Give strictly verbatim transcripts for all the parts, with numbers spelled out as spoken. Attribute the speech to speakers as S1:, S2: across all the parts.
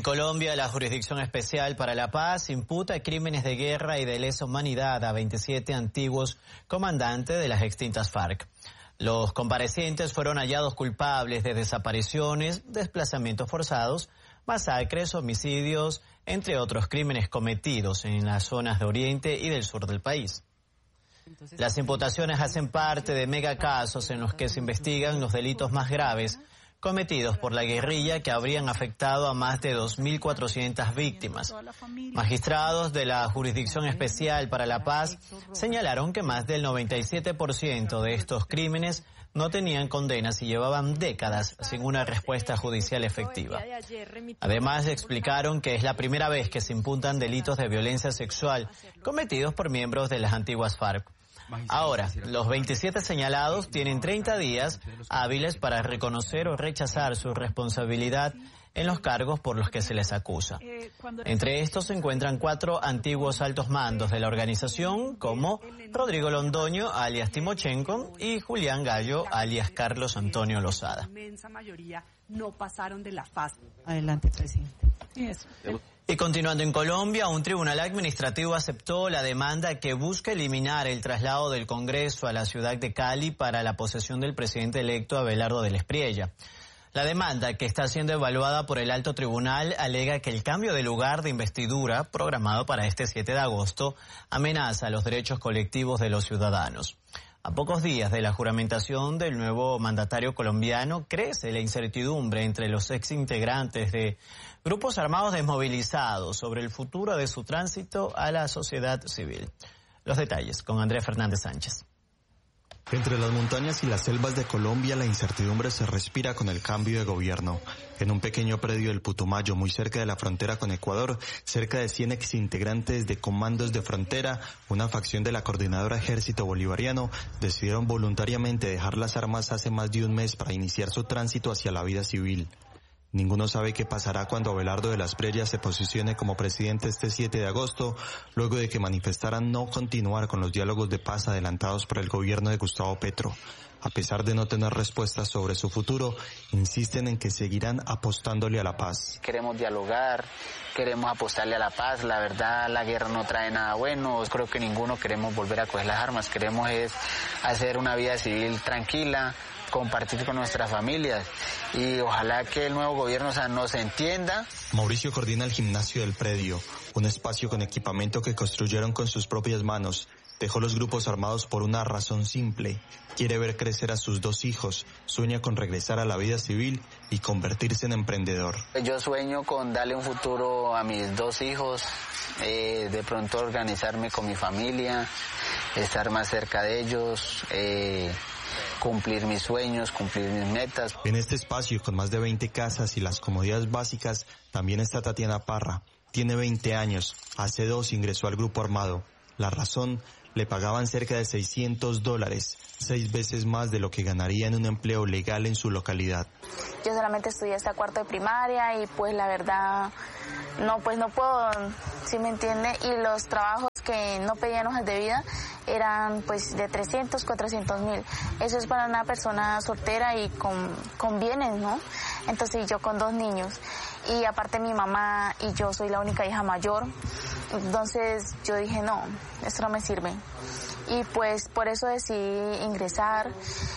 S1: Colombia, la Jurisdicción Especial para la Paz imputa crímenes de guerra y de lesa humanidad a veintisiete antiguos comandantes de las extintas FARC. Los comparecientes fueron hallados culpables de desapariciones, desplazamientos forzados, masacres, homicidios, entre otros crímenes cometidos en las zonas de Oriente y del sur del país. Las imputaciones hacen parte de megacasos en los que se investigan los delitos más graves cometidos por la guerrilla que habrían afectado a más de dos mil cuatrocientas víctimas. Magistrados de la Jurisdicción Especial para la Paz señalaron que más del noventa y siete por ciento de estos crímenes no tenían condenas y llevaban décadas sin una respuesta judicial efectiva. Además, explicaron que es la primera vez que se imputan delitos de violencia sexual cometidos por miembros de las antiguas FARC. Ahora, los veintisiete señalados tienen treinta días hábiles para reconocer o rechazar su responsabilidad en los cargos por los que se les acusa. Entre estos se encuentran cuatro antiguos altos mandos de la organización, como Rodrigo Londoño, alias Timochenko, y Julián Gallo, alias Carlos Antonio Lozada.
S2: La inmensa mayoría no pasaron de la fase.
S3: Adelante, presidente.
S2: Eso.
S1: Y continuando en Colombia, un tribunal administrativo aceptó la demanda que busca eliminar el traslado del Congreso a la ciudad de Cali para la posesión del presidente electo Abelardo del Espriella. La demanda, que está siendo evaluada por el alto tribunal, alega que el cambio de lugar de investidura, programado para este siete de agosto, amenaza los derechos colectivos de los ciudadanos. A pocos días de la juramentación del nuevo mandatario colombiano, crece la incertidumbre entre los exintegrantes de grupos armados desmovilizados sobre el futuro de su tránsito a la sociedad civil. Los detalles con Andrés Fernández Sánchez.
S4: Entre las montañas y las selvas de Colombia, la incertidumbre se respira con el cambio de gobierno. En un pequeño predio del Putumayo, muy cerca de la frontera con Ecuador, cerca de cien exintegrantes de comandos de frontera, una facción de la Coordinadora Ejército Bolivariano, decidieron voluntariamente dejar las armas hace más de un mes para iniciar su tránsito hacia la vida civil. Ninguno sabe qué pasará cuando Abelardo de las Espriella se posicione como presidente este siete de agosto, luego de que manifestaran no continuar con los diálogos de paz adelantados por el gobierno de Gustavo Petro. A pesar de no tener respuestas sobre su futuro, insisten en que seguirán apostándole a la paz.
S5: Queremos dialogar, queremos apostarle a la paz. La verdad, la guerra no trae nada bueno. Creo que ninguno queremos volver a coger las armas. Queremos es hacer una vida civil tranquila, compartir con nuestras familias y ojalá que el nuevo gobierno, o sea, nos entienda.
S4: Mauricio coordina el gimnasio del predio, un espacio con equipamiento que construyeron con sus propias manos. Dejó los grupos armados por una razón simple: quiere ver crecer a sus dos hijos, sueña con regresar a la vida civil y convertirse en emprendedor.
S5: Yo sueño con darle un futuro a mis dos hijos, eh, de pronto organizarme con mi familia, estar más cerca de ellos, eh, cumplir mis sueños, cumplir mis metas.
S4: En este espacio, con más de veinte casas y las comodidades básicas, también está Tatiana Parra. Tiene veinte años, hace dos ingresó al grupo armado. La razón: le pagaban cerca de seiscientos dólares, seis veces más de lo que ganaría en un empleo legal en su localidad.
S6: Yo solamente estudié hasta cuarto de primaria y pues la verdad, no, pues no puedo, ¿sí me entiende? Y los trabajos que no pedían hojas de vida eran pues de trescientos, cuatrocientos mil. Eso es para una persona soltera y con, con bienes, ¿no? Entonces yo con dos niños y aparte mi mamá y yo soy la única hija mayor. Entonces yo dije, no, esto no me sirve. Y pues por eso decidí ingresar,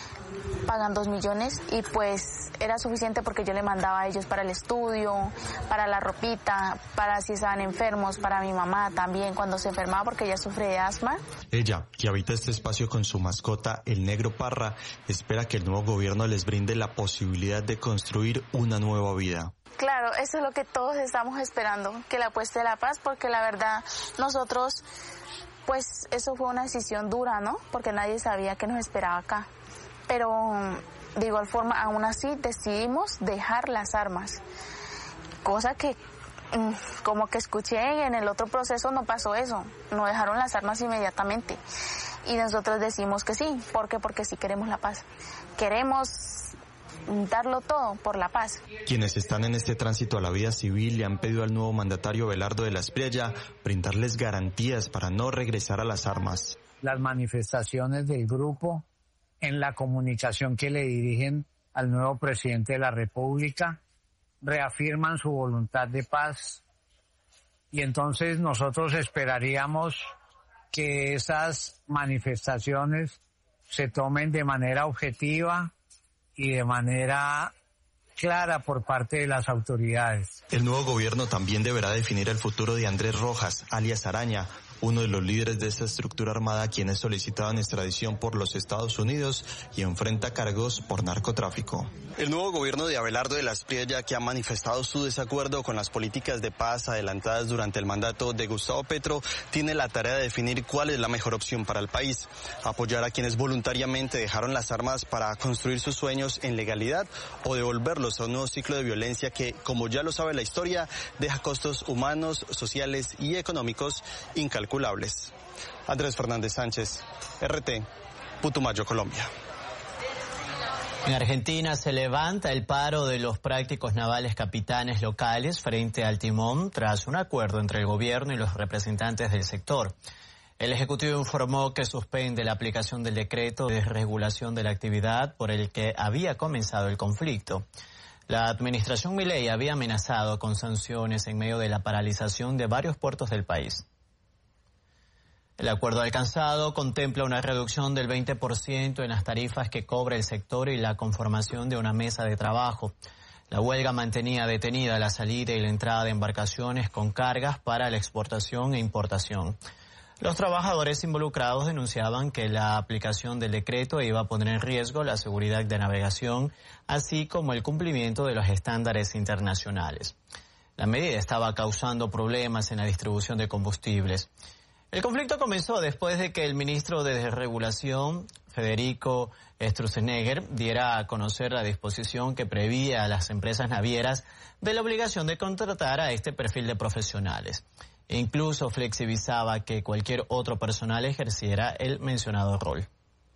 S6: pagan dos millones y pues era suficiente porque yo le mandaba a ellos para el estudio, para la ropita, para si estaban enfermos, para mi mamá también cuando se enfermaba porque ella sufre de asma.
S4: Ella, que habita este espacio con su mascota, el negro Parra, espera que el nuevo gobierno les brinde la posibilidad de construir una nueva vida.
S6: Claro, eso es lo que todos estamos esperando, que la apueste de la paz, porque la verdad nosotros, pues eso fue una decisión dura, ¿no? Porque nadie sabía qué nos esperaba acá. Pero de igual forma, aún así decidimos dejar las armas, cosa que como que escuché en el otro proceso no pasó eso, no dejaron las armas inmediatamente. Y nosotros decimos que sí, ¿por qué? Porque sí queremos la paz, queremos darlo todo por la paz.
S4: Quienes están en este tránsito a la vida civil le han pedido al nuevo mandatario Abelardo de la Espriella brindarles garantías para no regresar a las armas.
S7: Las manifestaciones del grupo en la comunicación que le dirigen al nuevo presidente de la República reafirman su voluntad de paz y entonces nosotros esperaríamos que esas manifestaciones se tomen de manera objetiva y de manera clara por parte de las autoridades.
S4: El nuevo gobierno también deberá definir el futuro de Andrés Rojas, alias Araña, uno de los líderes de esta estructura armada, quien es solicitado en extradición por los Estados Unidos y enfrenta cargos por narcotráfico. El nuevo gobierno de Abelardo de las Priella, que ha manifestado su desacuerdo con las políticas de paz adelantadas durante el mandato de Gustavo Petro, tiene la tarea de definir cuál es la mejor opción para el país. Apoyar a quienes voluntariamente dejaron las armas para construir sus sueños en legalidad o devolverlos a un nuevo ciclo de violencia que, como ya lo sabe la historia, deja costos humanos, sociales y económicos incalculables. Andrés Fernández Sánchez, R T, Putumayo, Colombia.
S1: En Argentina se levanta el paro de los prácticos navales capitanes locales frente al timón tras un acuerdo entre el gobierno y los representantes del sector. El Ejecutivo informó que suspende la aplicación del decreto de regulación de la actividad por el que había comenzado el conflicto. La administración Milei había amenazado con sanciones en medio de la paralización de varios puertos del país. El acuerdo alcanzado contempla una reducción del veinte por ciento en las tarifas que cobra el sector y la conformación de una mesa de trabajo. La huelga mantenía detenida la salida y la entrada de embarcaciones con cargas para la exportación e importación. Los trabajadores involucrados denunciaban que la aplicación del decreto iba a poner en riesgo la seguridad de navegación, así como el cumplimiento de los estándares internacionales. La medida estaba causando problemas en la distribución de combustibles. El conflicto comenzó después de que el ministro de Desregulación, Federico Sturzenegger, diera a conocer la disposición que prevía a las empresas navieras de la obligación de contratar a este perfil de profesionales. E incluso flexibilizaba que cualquier otro personal ejerciera el mencionado rol.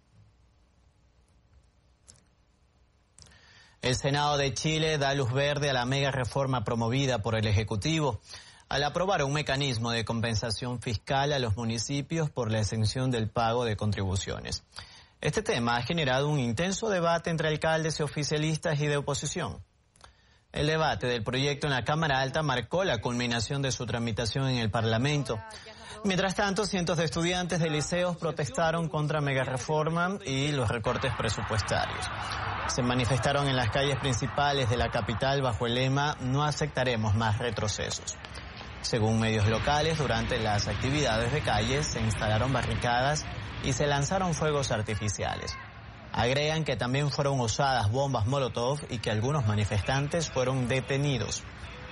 S1: El Senado de Chile da luz verde a la mega reforma promovida por el Ejecutivo al aprobar un mecanismo de compensación fiscal a los municipios por la exención del pago de contribuciones. Este tema ha generado un intenso debate entre alcaldes y oficialistas y de oposición. El debate del proyecto en la Cámara Alta marcó la culminación de su tramitación en el Parlamento. Mientras tanto, cientos de estudiantes de liceos protestaron contra megareforma y los recortes presupuestarios. Se manifestaron en las calles principales de la capital bajo el lema "No aceptaremos más retrocesos". Según medios locales, durante las actividades de calle se instalaron barricadas y se lanzaron fuegos artificiales. Agregan que también fueron usadas bombas Molotov y que algunos manifestantes fueron detenidos.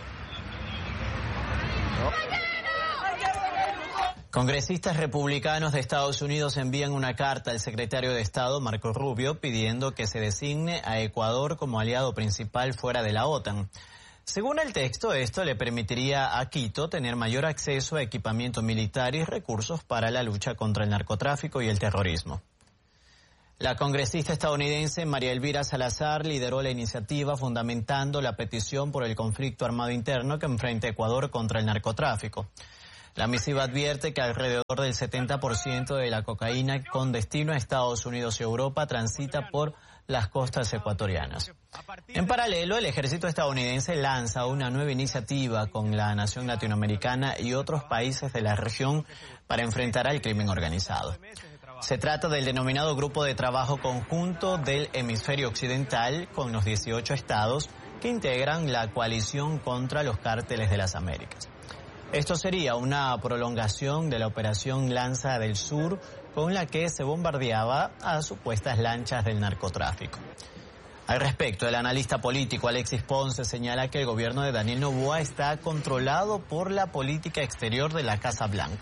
S1: Congresistas republicanos de Estados Unidos envían una carta al secretario de Estado, Marco Rubio, pidiendo que se designe a Ecuador como aliado principal fuera de la OTAN. Según el texto, esto le permitiría a Quito tener mayor acceso a equipamiento militar y recursos para la lucha contra el narcotráfico y el terrorismo. La congresista estadounidense María Elvira Salazar lideró la iniciativa fundamentando la petición por el conflicto armado interno que enfrenta Ecuador contra el narcotráfico. La misiva advierte que alrededor del setenta por ciento de la cocaína con destino a Estados Unidos y Europa transita por las costas ecuatorianas. En paralelo, el ejército estadounidense lanza una nueva iniciativa con la nación latinoamericana y otros países de la región para enfrentar al crimen organizado. Se trata del denominado Grupo de Trabajo Conjunto del Hemisferio Occidental con los dieciocho estados que integran la coalición contra los cárteles de las Américas. Esto sería una prolongación de la operación Lanza del Sur, con la que se bombardeaba a supuestas lanchas del narcotráfico. Al respecto, el analista político Alexis Ponce señala que el gobierno de Daniel Noboa está controlado por la política exterior de la Casa Blanca.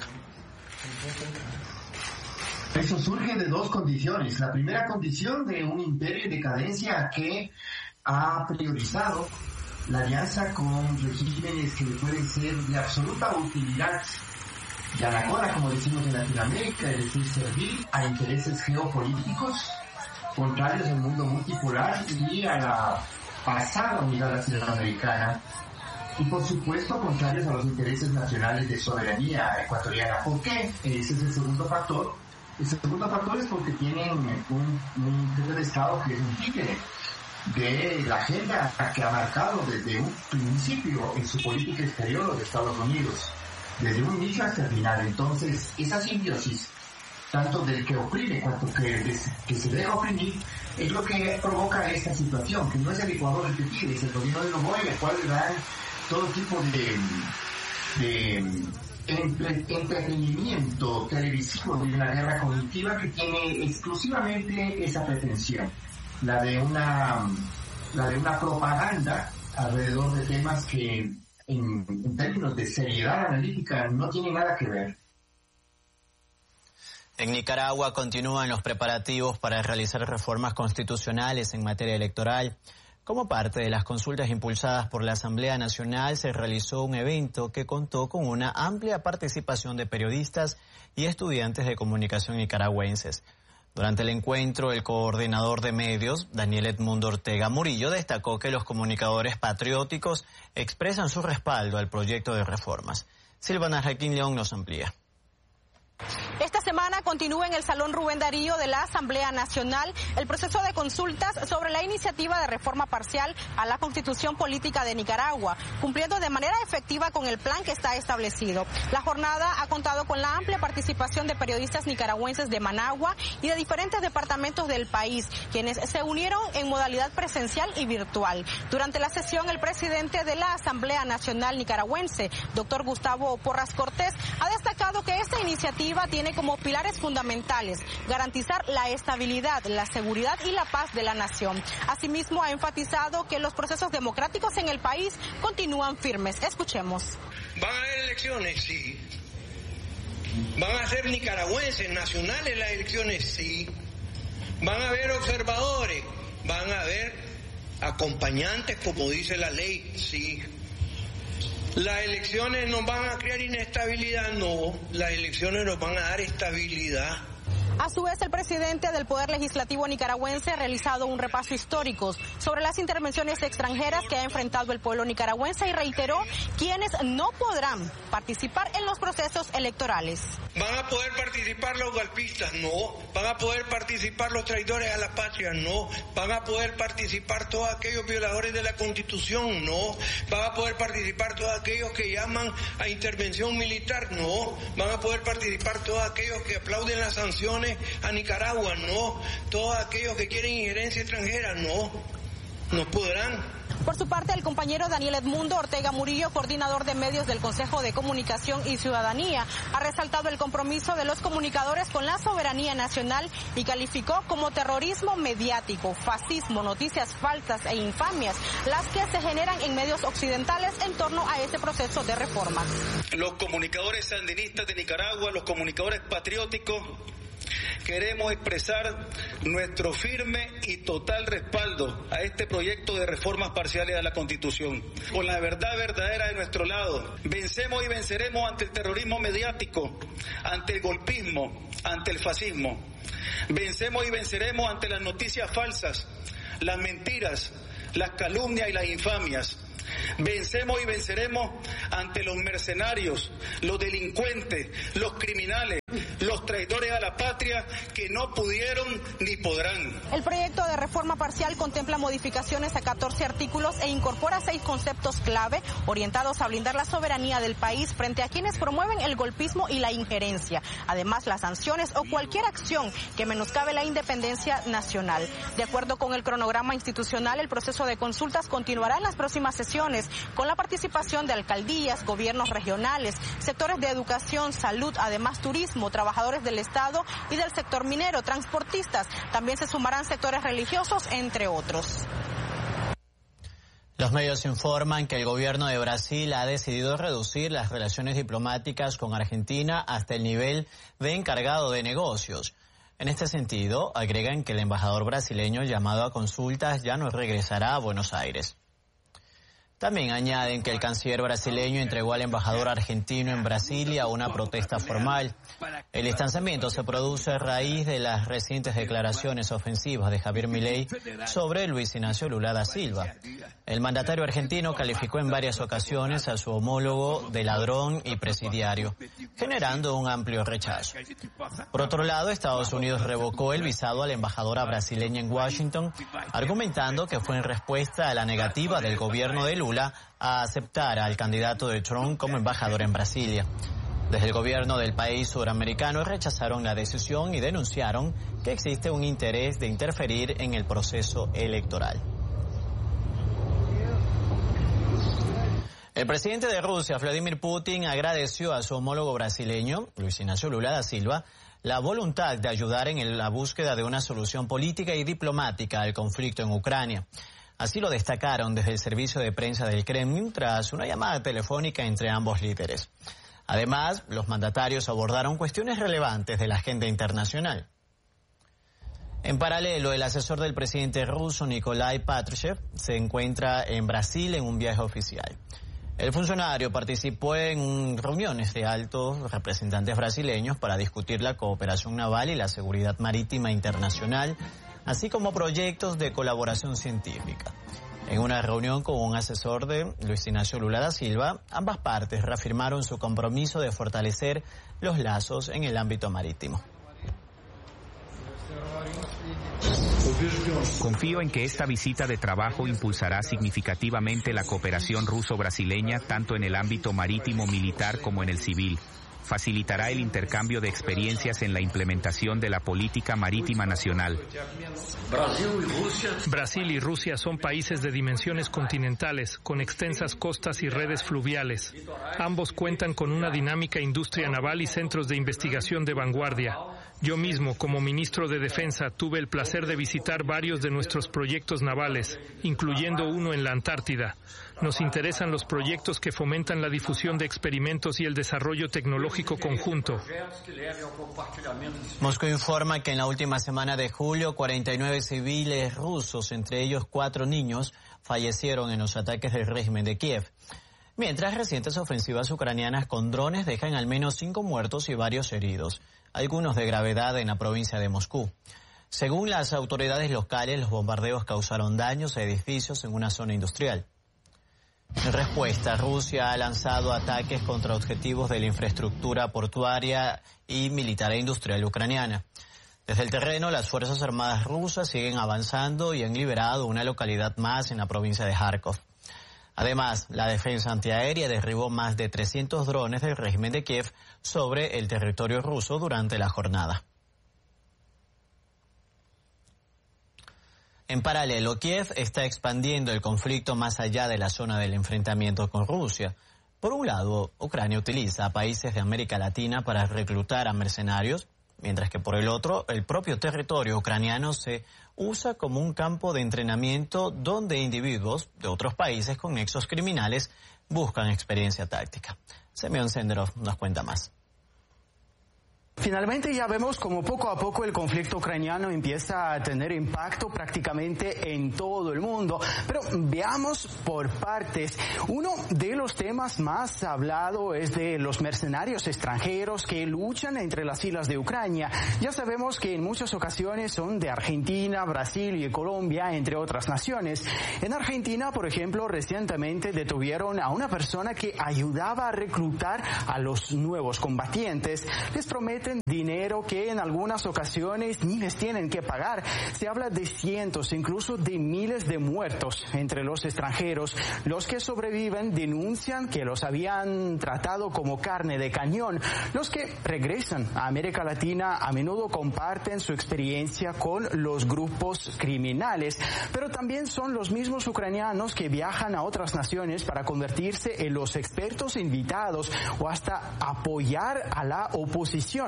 S3: Eso surge de dos condiciones. La primera condición de un imperio en decadencia que ha priorizado la alianza con regímenes que pueden ser de absoluta utilidad y a la cola, como decimos en Latinoamérica, es decir, servir a intereses geopolíticos contrarios al mundo multipolar y a la pasada unidad latinoamericana, y por supuesto contrarios a los intereses nacionales de soberanía ecuatoriana. ¿Por qué? Ese es el segundo factor. El segundo factor es porque tienen un, un jefe de Estado que es un títere de la agenda que ha marcado desde un principio en su política exterior de Estados Unidos, desde un inicio hasta el final. Entonces, esa simbiosis, tanto del que oprime cuanto que, que se deja oprimir, es lo que provoca esta situación, que no es el Ecuador el que pide, es el gobierno de Noboa, al cual le dan todo tipo de, de entre, entretenimiento televisivo de una guerra cognitiva que tiene exclusivamente esa pretensión, la de una, la de una propaganda alrededor de temas que en, en términos de seriedad analítica no tienen nada que ver.
S1: En Nicaragua continúan los preparativos para realizar reformas constitucionales en materia electoral. Como parte de las consultas impulsadas por la Asamblea Nacional, se realizó un evento que contó con una amplia participación de periodistas y estudiantes de comunicación nicaragüenses. Durante el encuentro, el coordinador de medios, Daniel Edmundo Ortega Murillo, destacó que los comunicadores patrióticos expresan su respaldo al proyecto de reformas. Silvana Jaquín León nos amplía.
S8: Esta semana continúa en el Salón Rubén Darío de la Asamblea Nacional el proceso de consultas sobre la iniciativa de reforma parcial a la Constitución Política de Nicaragua, cumpliendo de manera efectiva con el plan que está establecido. La jornada ha contado con la amplia participación de periodistas nicaragüenses de Managua y de diferentes departamentos del país, quienes se unieron en modalidad presencial y virtual. Durante la sesión, el presidente de la Asamblea Nacional nicaragüense, doctor Gustavo Porras Cortés, ha destacado que esta iniciativa tiene como pilares fundamentales garantizar la estabilidad, la seguridad y la paz de la nación. Asimismo, ha enfatizado que los procesos democráticos en el país continúan firmes. Escuchemos.
S9: ¿Van a haber elecciones? Sí. ¿Van a ser nicaragüenses, nacionales las elecciones? Sí. ¿Van a haber observadores? ¿Van a haber acompañantes, como dice la ley? Sí. ¿Las elecciones nos van a crear inestabilidad? No, las elecciones nos van a dar estabilidad.
S8: A su vez, el presidente del Poder Legislativo nicaragüense ha realizado un repaso histórico sobre las intervenciones extranjeras que ha enfrentado el pueblo nicaragüense y reiteró quienes no podrán participar en los procesos electorales.
S9: ¿Van a poder participar los golpistas? No. ¿Van a poder participar los traidores a la patria? No. ¿Van a poder participar todos aquellos violadores de la Constitución? No. ¿Van a poder participar todos aquellos que llaman a intervención militar? No. ¿Van a poder participar todos aquellos que aplauden las sanciones a Nicaragua? No. ¿Todos aquellos que quieren injerencia extranjera? No. No podrán.
S8: Por su parte, el compañero Daniel Edmundo Ortega Murillo, coordinador de medios del Consejo de Comunicación y Ciudadanía, ha resaltado el compromiso de los comunicadores con la soberanía nacional y calificó como terrorismo mediático, fascismo, noticias falsas e infamias las que se generan en medios occidentales en torno a este proceso de reforma.
S10: Los comunicadores sandinistas de Nicaragua, los comunicadores patrióticos, queremos expresar nuestro firme y total respaldo a este proyecto de reformas parciales a la Constitución. Con la verdad verdadera de nuestro lado, vencemos y venceremos ante el terrorismo mediático, ante el golpismo, ante el fascismo. Vencemos y venceremos ante las noticias falsas, las mentiras, las calumnias y las infamias. Vencemos y venceremos ante los mercenarios, los delincuentes, los criminales, los traidores a la patria que no pudieron ni podrán.
S8: El proyecto de reforma parcial contempla modificaciones a catorce artículos e incorpora seis conceptos clave orientados a blindar la soberanía del país frente a quienes promueven el golpismo y la injerencia. Además, las sanciones o cualquier acción que menoscabe la independencia nacional. De acuerdo con el cronograma institucional, el proceso de consultas continuará en las próximas sesiones con la participación de alcaldías, gobiernos regionales, sectores de educación, salud, además turismo, trabajadores del Estado y del sector minero, transportistas. También se sumarán sectores religiosos, entre otros.
S1: Los medios informan que el gobierno de Brasil ha decidido reducir las relaciones diplomáticas con Argentina hasta el nivel de encargado de negocios. En este sentido, agregan que el embajador brasileño llamado a consultas ya no regresará a Buenos Aires. También añaden que el canciller brasileño entregó al embajador argentino en Brasilia una protesta formal. El distanciamiento se produce a raíz de las recientes declaraciones ofensivas de Javier Milei sobre Luis Ignacio Lula da Silva. El mandatario argentino calificó en varias ocasiones a su homólogo de ladrón y presidiario, generando un amplio rechazo. Por otro lado, Estados Unidos revocó el visado a la embajadora brasileña en Washington, argumentando que fue en respuesta a la negativa del gobierno de Lula a aceptar al candidato de Trump como embajador en Brasilia. Desde el gobierno del país suramericano rechazaron la decisión y denunciaron que existe un interés de interferir en el proceso electoral. El presidente de Rusia, Vladimir Putin, agradeció a su homólogo brasileño, Luis Ignacio Lula da Silva, la voluntad de ayudar en la búsqueda de una solución política y diplomática al conflicto en Ucrania. Así lo destacaron desde el servicio de prensa del Kremlin tras una llamada telefónica entre ambos líderes. Además, los mandatarios abordaron cuestiones relevantes de la agenda internacional. En paralelo, el asesor del presidente ruso, Nikolai Patrushev, se encuentra en Brasil en un viaje oficial. El funcionario participó en reuniones de altos representantes brasileños para discutir la cooperación naval y la seguridad marítima internacional, así como proyectos de colaboración científica. En una reunión con un asesor de Luis Ignacio Lula da Silva, ambas partes reafirmaron su compromiso de fortalecer los lazos en el ámbito marítimo.
S11: Confío en que esta visita de trabajo impulsará significativamente la cooperación ruso-brasileña tanto en el ámbito marítimo militar como en el civil. Facilitará el intercambio de experiencias en la implementación de la política marítima nacional.
S12: Brasil y Rusia son países de dimensiones continentales, con extensas costas y redes fluviales. Ambos cuentan con una dinámica industria naval y centros de investigación de vanguardia. Yo mismo, como ministro de Defensa, tuve el placer de visitar varios de nuestros proyectos navales, incluyendo uno en la Antártida. Nos interesan los proyectos que fomentan la difusión de experimentos y el desarrollo tecnológico conjunto.
S1: Moscú informa que en la última semana de julio, cuarenta y nueve civiles rusos, entre ellos cuatro niños, fallecieron en los ataques del régimen de Kiev. Mientras recientes ofensivas ucranianas con drones dejan al menos cinco muertos y varios heridos, algunos de gravedad en la provincia de Moscú. Según las autoridades locales, los bombardeos causaron daños a edificios en una zona industrial. En respuesta, Rusia ha lanzado ataques contra objetivos de la infraestructura portuaria y militar e industrial ucraniana. Desde el terreno, las Fuerzas Armadas rusas siguen avanzando y han liberado una localidad más en la provincia de Kharkov. Además, la defensa antiaérea derribó más de trescientos drones del régimen de Kiev sobre el territorio ruso durante la jornada. En paralelo, Kiev está expandiendo el conflicto más allá de la zona del enfrentamiento con Rusia. Por un lado, Ucrania utiliza a países de América Latina para reclutar a mercenarios, mientras que por el otro, el propio territorio ucraniano se usa como un campo de entrenamiento donde individuos de otros países con nexos criminales buscan experiencia táctica. Semyon Senderov nos cuenta más.
S13: Finalmente ya vemos como poco a poco el conflicto ucraniano empieza a tener impacto prácticamente en todo el mundo. Pero veamos por partes. Uno de los temas más hablado es de los mercenarios extranjeros que luchan entre las filas de Ucrania. Ya sabemos que en muchas ocasiones son de Argentina, Brasil y Colombia, entre otras naciones. En Argentina, por ejemplo, recientemente detuvieron a una persona que ayudaba a reclutar a los nuevos combatientes. Les prometen dinero que en algunas ocasiones ni les tienen que pagar. Se habla de cientos, incluso de miles de muertos entre los extranjeros. Los que sobreviven denuncian que los habían tratado como carne de cañón. Los que regresan a América Latina a menudo comparten su experiencia con los grupos criminales, pero también son los mismos ucranianos que viajan a otras naciones para convertirse en los expertos invitados o hasta apoyar a la oposición.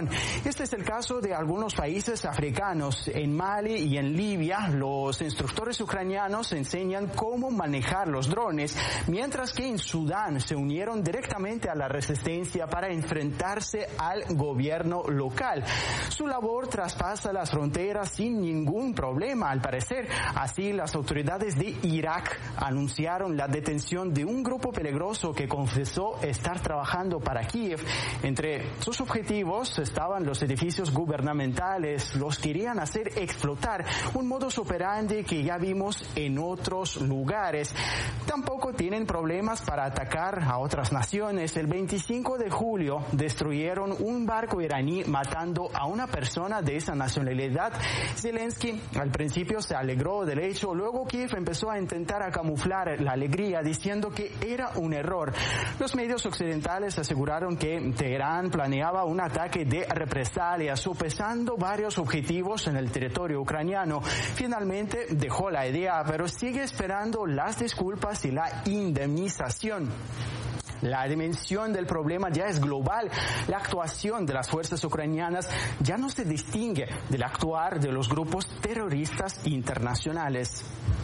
S13: región. Este es el caso de algunos países africanos. En Mali y en Libia, los instructores ucranianos enseñan cómo manejar los drones, mientras que en Sudán se unieron directamente a la resistencia para enfrentarse al gobierno local. Su labor traspasa las fronteras sin ningún problema, al parecer. Así, las autoridades de Irak anunciaron la detención de un grupo peligroso que confesó estar trabajando para Kiev. Entre sus objetivos estaban los edificios gubernamentales. Los querían hacer explotar, un modus operandi que ya vimos en otros lugares. Tampoco tienen problemas para atacar a otras naciones. El veinticinco de julio destruyeron un barco iraní matando a una persona de esa nacionalidad. Zelensky al principio se alegró del hecho, luego Kiev empezó a intentar a camuflar la alegría diciendo que era un error. Los medios occidentales aseguraron que Teherán planeaba un ataque de represalia, sopesando varios objetivos en el territorio ucraniano. Finalmente dejó la idea, pero sigue esperando las disculpas y la indemnización. La dimensión del problema ya es global. La actuación de las fuerzas ucranianas ya no se distingue del actuar de los grupos terroristas internacionales.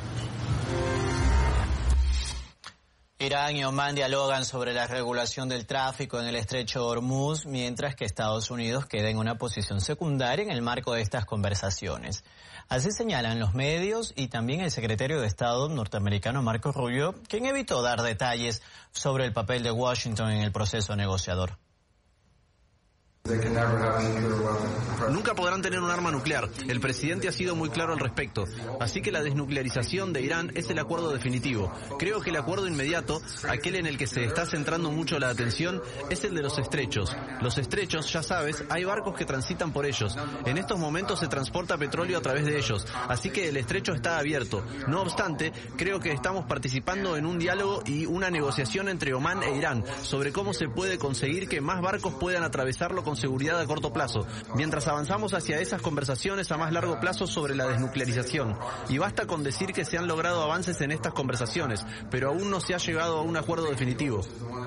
S1: Irán y Omán dialogan sobre la regulación del tráfico en el estrecho Hormuz, mientras que Estados Unidos queda en una posición secundaria en el marco de estas conversaciones. Así señalan los medios y también el secretario de Estado norteamericano Marco Rubio, quien evitó dar detalles sobre el papel de Washington en el proceso negociador.
S14: Nunca podrán tener un arma nuclear. El presidente ha sido muy claro al respecto. Así que la desnuclearización de Irán es el acuerdo definitivo. Creo que el acuerdo inmediato, aquel en el que se está centrando mucho la atención, es el de los estrechos. Los estrechos, ya sabes, hay barcos que transitan por ellos. En estos momentos se transporta petróleo a través de ellos. Así que el estrecho está abierto. No obstante, creo que estamos participando en un diálogo y una negociación entre Omán e Irán sobre cómo se puede conseguir que más barcos puedan atravesarlo con seguridad a corto plazo, mientras avanzamos hacia esas conversaciones a más largo plazo sobre la desnuclearización. Y basta con decir que se han logrado avances en estas conversaciones, pero aún no se ha llegado a un acuerdo definitivo.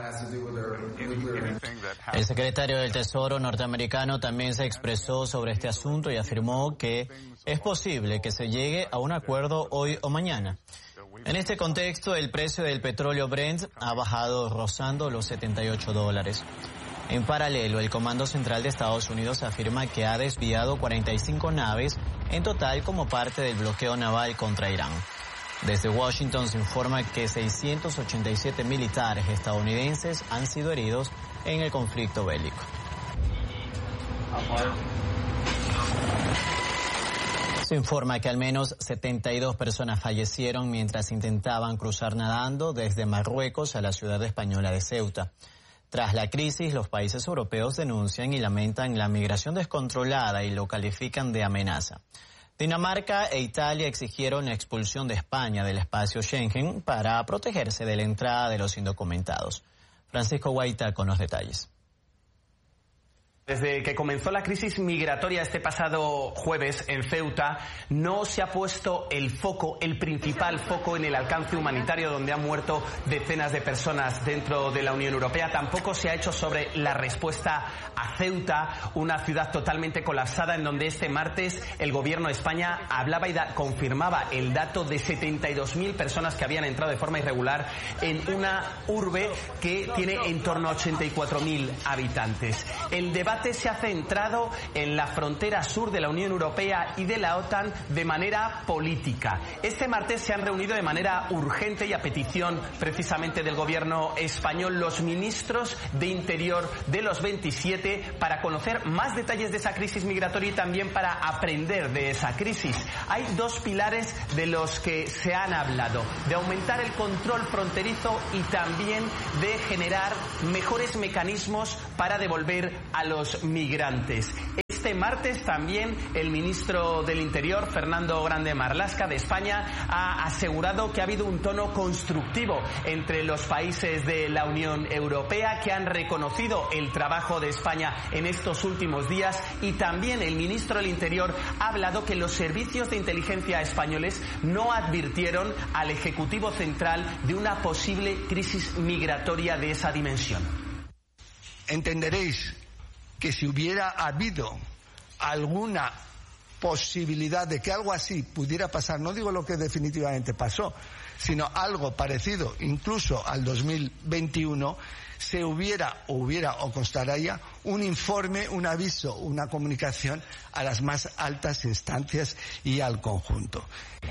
S1: El secretario del Tesoro norteamericano también se expresó sobre este asunto y afirmó que es posible que se llegue a un acuerdo hoy o mañana. En este contexto, el precio del petróleo Brent ha bajado rozando los setenta y ocho dólares. En paralelo, el Comando Central de Estados Unidos afirma que ha desviado cuarenta y cinco naves en total como parte del bloqueo naval contra Irán. Desde Washington se informa que seiscientos ochenta y siete militares estadounidenses han sido heridos en el conflicto bélico. Se informa que al menos setenta y dos personas fallecieron mientras intentaban cruzar nadando desde Marruecos a la ciudad española de Ceuta. Tras la crisis, los países europeos denuncian y lamentan la migración descontrolada y lo califican de amenaza. Dinamarca e Italia exigieron la expulsión de España del espacio Schengen para protegerse de la entrada de los indocumentados. Francisco Guaita con los detalles.
S15: Desde que comenzó la crisis migratoria este pasado jueves en Ceuta, no se ha puesto el foco, el principal foco en el alcance humanitario donde han muerto decenas de personas dentro de la Unión Europea. Tampoco se ha hecho sobre la respuesta a Ceuta, una ciudad totalmente colapsada en donde este martes el gobierno de España hablaba y da, confirmaba el dato de setenta y dos mil personas que habían entrado de forma irregular en una urbe que tiene en torno a ochenta y cuatro mil habitantes. El debate se ha centrado en la frontera sur de la Unión Europea y de la OTAN de manera política. Este martes se han reunido de manera urgente y a petición precisamente del gobierno español los ministros de Interior de los veintisiete para conocer más detalles de esa crisis migratoria y también para aprender de esa crisis. Hay dos pilares de los que se han hablado: de aumentar el control fronterizo y también de generar mejores mecanismos para devolver a los migrantes. Este martes también el ministro del Interior, Fernando Grande Marlaska, de España, ha asegurado que ha habido un tono constructivo entre los países de la Unión Europea, que han reconocido el trabajo de España en estos últimos días, y también el ministro del Interior ha hablado que los servicios de inteligencia españoles no advirtieron al Ejecutivo Central de una posible crisis migratoria de esa dimensión.
S16: Entenderéis que si hubiera habido alguna posibilidad de que algo así pudiera pasar, no digo lo que definitivamente pasó, sino algo parecido incluso al dos mil veintiuno, se hubiera o hubiera o constaría un informe, un aviso, una comunicación a las más altas instancias y al conjunto.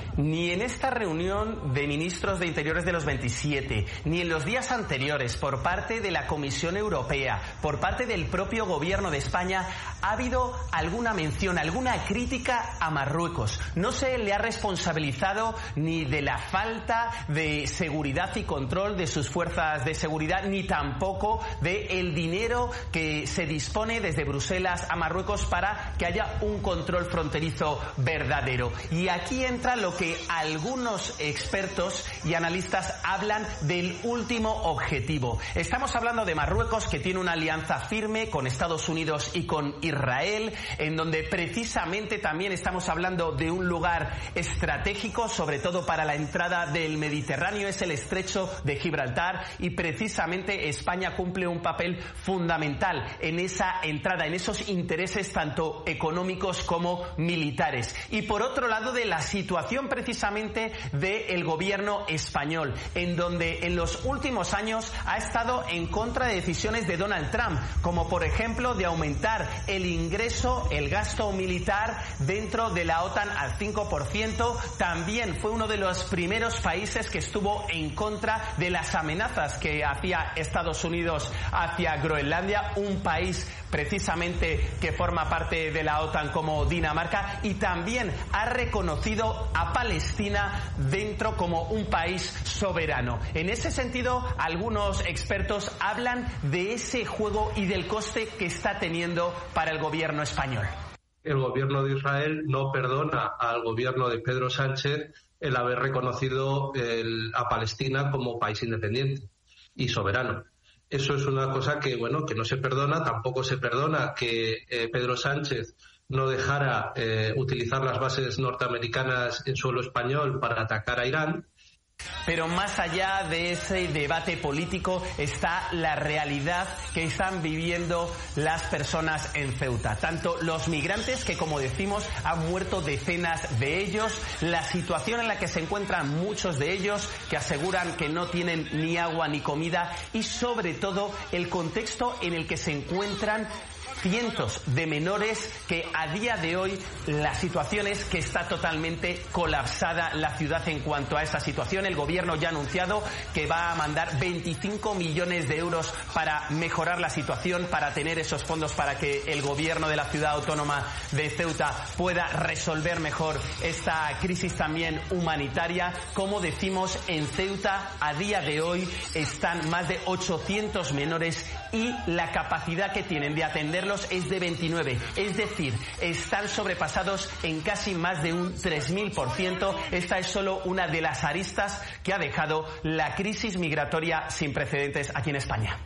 S15: Ni en esta reunión de ministros de Interiores de los veintisiete, ni en los días anteriores por parte de la Comisión Europea, por parte del propio Gobierno de España, ha habido alguna mención, alguna crítica a Marruecos. No se le ha responsabilizado ni de la falta de seguridad y control de sus fuerzas de seguridad, ni tampoco del dinero que se dispone desde Bruselas a Marruecos para que haya un control fronterizo verdadero. Y aquí entra lo que algunos expertos y analistas hablan del último objetivo. Estamos hablando de Marruecos, que tiene una alianza firme con Estados Unidos y con Israel, en donde precisamente también estamos hablando de un lugar estratégico, sobre todo para la entrada del Mediterráneo, es el estrecho de Gibraltar, y precisamente España cumple un papel fundamental en esa entrada, en esos intereses tanto económicos como militares. Y por otro lado, de la situación precisamente del gobierno español, en donde en los últimos años ha estado en contra de decisiones de Donald Trump, como por ejemplo de aumentar el ingreso, el gasto militar dentro de la OTAN al cinco por ciento. También fue uno de los primeros países que estuvo en contra de las amenazas que hacía Estados Unidos hacia Groenlandia, un país precisamente que forma parte de la OTAN como Dinamarca, y también ha reconocido a Palestina dentro como un país soberano. En ese sentido, algunos expertos hablan de ese juego y del coste que está teniendo para el gobierno español.
S17: El gobierno de Israel no perdona al gobierno de Pedro Sánchez el haber reconocido el, a Palestina como país independiente y soberano. Eso es una cosa que, bueno, que no se perdona. Tampoco se perdona que eh, Pedro Sánchez no dejara eh, utilizar las bases norteamericanas en suelo español para atacar a Irán.
S15: Pero más allá de ese debate político está la realidad que están viviendo las personas en Ceuta. Tanto los migrantes, que como decimos han muerto decenas de ellos, la situación en la que se encuentran muchos de ellos, que aseguran que no tienen ni agua ni comida, y sobre todo el contexto en el que se encuentran cientos de menores, que a día de hoy la situación es que está totalmente colapsada la ciudad en cuanto a esa situación. El gobierno ya ha anunciado que va a mandar veinticinco millones de euros para mejorar la situación, para tener esos fondos para que el gobierno de la ciudad autónoma de Ceuta pueda resolver mejor esta crisis también humanitaria. Como decimos, en Ceuta a día de hoy están más de ochocientos menores y la capacidad que tienen de atenderlos es de veintinueve, es decir, están sobrepasados en casi más de un tres mil por ciento. Esta es solo una de las aristas que ha dejado la crisis migratoria sin precedentes aquí en España.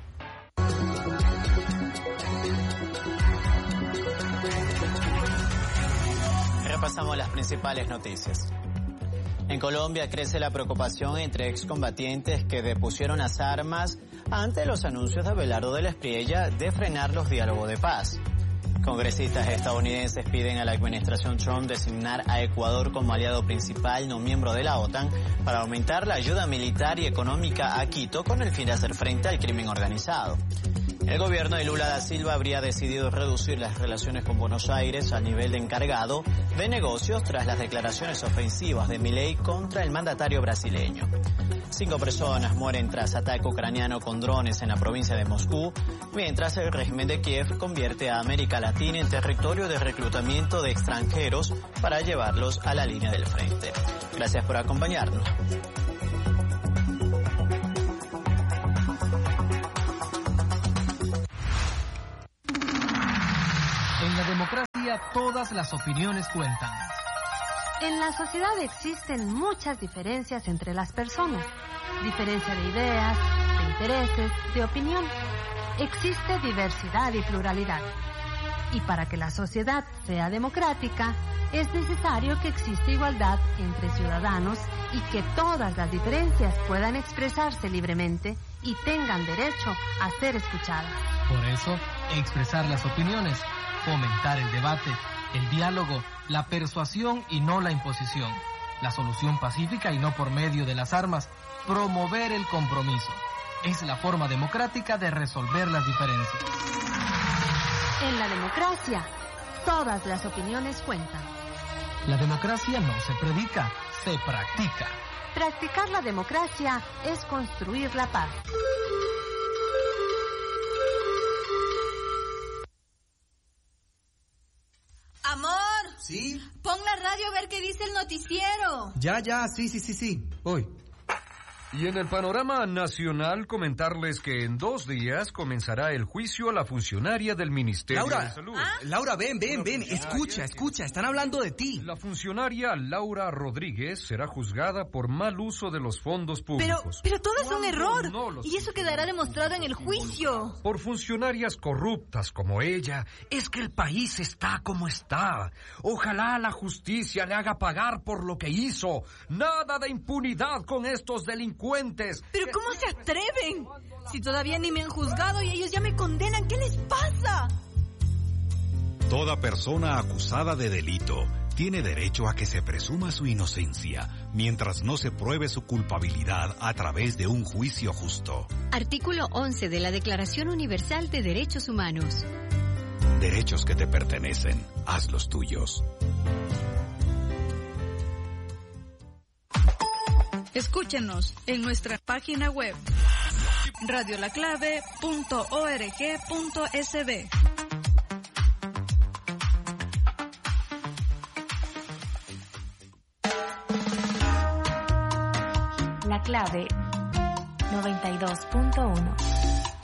S1: Repasamos las principales noticias. En Colombia crece la preocupación entre excombatientes que depusieron las armas ante los anuncios de Abelardo de la Espriella de frenar los diálogos de paz. Congresistas estadounidenses piden a la administración Trump designar a Ecuador como aliado principal no miembro de la OTAN para aumentar la ayuda militar y económica a Quito con el fin de hacer frente al crimen organizado. El gobierno de Lula da Silva habría decidido reducir las relaciones con Buenos Aires al nivel de encargado de negocios tras las declaraciones ofensivas de Milei contra el mandatario brasileño. Cinco personas mueren tras ataque ucraniano con drones en la provincia de Moscú, mientras el régimen de Kiev convierte a América Latina en territorio de reclutamiento de extranjeros para llevarlos a la línea del frente. Gracias por acompañarnos.
S18: En la democracia todas las opiniones cuentan.
S19: En la sociedad existen muchas diferencias entre las personas. Diferencia de ideas, de intereses, de opinión. Existe diversidad y pluralidad. Y para que la sociedad sea democrática, es necesario que exista igualdad entre ciudadanos y que todas las diferencias puedan expresarse libremente y tengan derecho a ser escuchadas.
S18: Por eso, expresar las opiniones, fomentar el debate, el diálogo, la persuasión y no la imposición, la solución pacífica y no por medio de las armas, promover el compromiso. Es la forma democrática de resolver las diferencias.
S19: En la democracia, todas las opiniones cuentan.
S18: La democracia no se predica, se practica.
S19: Practicar la democracia es construir la paz.
S20: Amor.
S21: ¿Sí?
S20: Pon la radio a ver qué dice el noticiero.
S21: Ya, ya, sí, sí, sí, sí. Voy.
S22: Y en el panorama nacional, comentarles que en dos días comenzará el juicio a la funcionaria del Ministerio
S21: Laura,
S22: de Salud.
S21: ¿Ah? Laura, ven, ven, ven, escucha, escucha, están hablando de ti.
S22: La funcionaria Laura Rodríguez será juzgada por mal uso de los fondos públicos.
S20: Pero, pero todo es un error,
S22: no lo
S20: y eso quedará demostrado en el juicio.
S22: Por funcionarias corruptas como ella, es que el país está como está. Ojalá la justicia le haga pagar por lo que hizo. Nada de impunidad con estos delincuentes.
S20: ¿Pero cómo se atreven? Si todavía ni me han juzgado y ellos ya me condenan, ¿qué les pasa?
S23: Toda persona acusada de delito tiene derecho a que se presuma su inocencia mientras no se pruebe su culpabilidad a través de un juicio justo.
S24: Artículo once de la Declaración Universal de Derechos Humanos.
S23: Derechos que te pertenecen, haz los tuyos.
S20: Escúchenos en nuestra página web radio la clave punto org punto es be.
S25: La Clave noventa y dos punto uno.